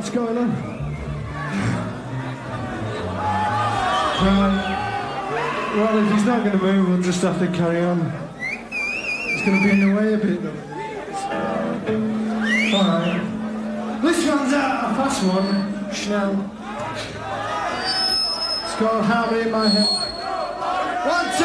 What's going on? Right. Well, if he's not going to move, we'll just have to carry on. It's going to be in the way a bit, though. Alright. This one's a fast one. Schnell. It's called Harmony in My Head. 1, 2.